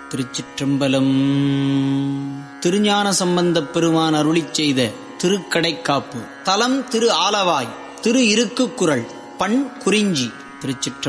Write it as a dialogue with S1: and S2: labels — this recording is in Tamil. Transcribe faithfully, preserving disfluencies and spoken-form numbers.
S1: திருச்சிற்றம்பலம். திருஞான சம்பந்தப் பெருமான் அருளிச் செய்த திருக்கடைக்காப்பு. தலம் திரு ஆலவாய். திரு இருக்குக்குறள். பண் குறிஞ்சி. திருச்சிற்றம்பலம்.